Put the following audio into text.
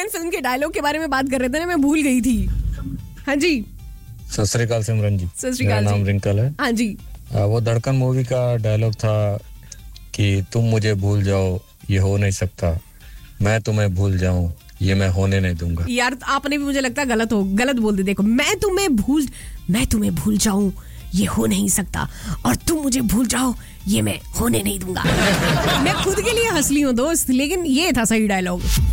Film के dialogue के बारे में बात कर रहे थे ना, मैं भूल गई थी. हाँ जी. सत श्री अकाल सिमरन जी. सत श्री अकाल. मेरा नाम रिंकल है. हाँ जी. वो धड़कन मूवी का डायलॉग था कि तुम मुझे भूल जाओ ये हो नहीं सकता, मैं तुम्हें भूल जाऊं ये मैं होने नहीं दूंगा. यार आपने भी मुझे लगता है गलत बोल दी. देखो, मैं तुम्हें भूल जाऊं ये हो नहीं सकता, और तुम मुझे भूल जाओ ये मैं होने नहीं दूंगा. मैं खुद के लिए हंस ली हूँ दोस्त, लेकिन ये था सही डायलॉग.